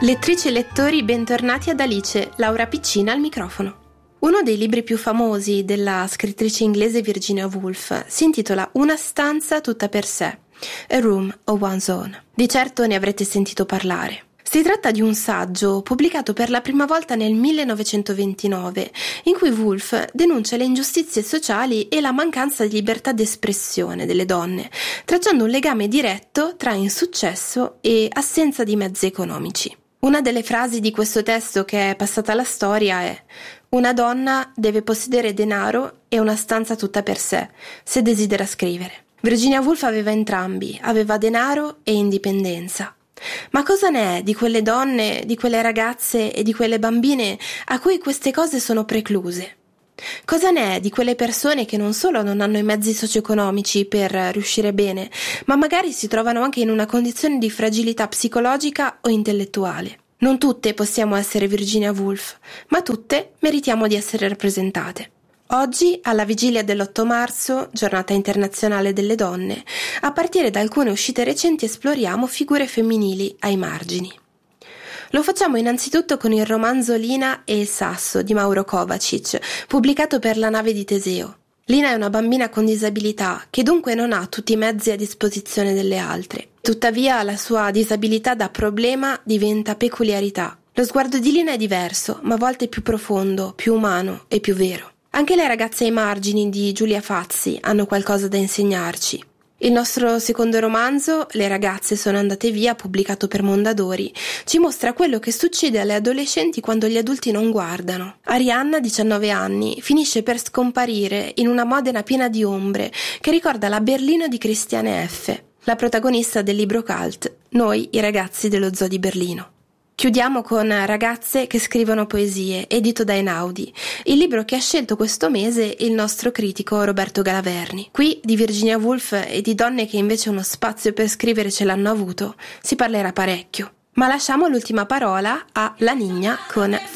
Lettrici e lettori, bentornati ad Alice, Laura Piccina al microfono. Uno dei libri più famosi della scrittrice inglese Virginia Woolf si intitola Una stanza tutta per sé, A Room of One's Own. Di certo ne avrete sentito parlare. Si tratta di un saggio pubblicato per la prima volta nel 1929, in cui Woolf denuncia le ingiustizie sociali e la mancanza di libertà d'espressione delle donne, tracciando un legame diretto tra insuccesso e assenza di mezzi economici. Una delle frasi di questo testo che è passata alla storia è: una donna deve possedere denaro e una stanza tutta per sé, se desidera scrivere. Virginia Woolf aveva entrambi, aveva denaro e indipendenza. Ma cosa ne è di quelle donne, di quelle ragazze e di quelle bambine a cui queste cose sono precluse? Cosa ne è di quelle persone che non solo non hanno i mezzi socio-economici per riuscire bene, ma magari si trovano anche in una condizione di fragilità psicologica o intellettuale? Non tutte possiamo essere Virginia Woolf, ma tutte meritiamo di essere rappresentate. Oggi, alla vigilia dell'8 marzo, giornata internazionale delle donne, a partire da alcune uscite recenti esploriamo figure femminili ai margini. Lo facciamo innanzitutto con il romanzo Lina e il sasso di Mauro Kovacic, pubblicato per La nave di Teseo. Lina è una bambina con disabilità che dunque non ha tutti i mezzi a disposizione delle altre. Tuttavia la sua disabilità da problema diventa peculiarità. Lo sguardo di Lina è diverso, ma a volte più profondo, più umano e più vero. Anche le ragazze ai margini di Giulia Fazzi hanno qualcosa da insegnarci. Il nostro secondo romanzo, Le ragazze sono andate via, pubblicato per Mondadori, ci mostra quello che succede alle adolescenti quando gli adulti non guardano. Arianna, 19 anni, finisce per scomparire in una Modena piena di ombre che ricorda la Berlino di Christiane F., la protagonista del libro cult Noi, i ragazzi dello zoo di Berlino. Chiudiamo con Ragazze che scrivono poesie, edito da Einaudi, il libro che ha scelto questo mese il nostro critico Roberto Galaverni. Qui di Virginia Woolf e di donne che invece uno spazio per scrivere ce l'hanno avuto si parlerà parecchio. Ma lasciamo l'ultima parola a La Niña con